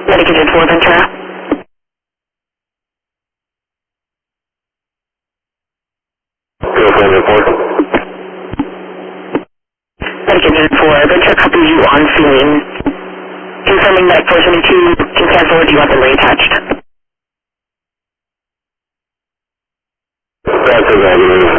Medic Agent 4 Ventura. Report. Medic Agent 4 Ventura copies you on scene. Confirming that 472 can cancel with you weaponry attached. That's a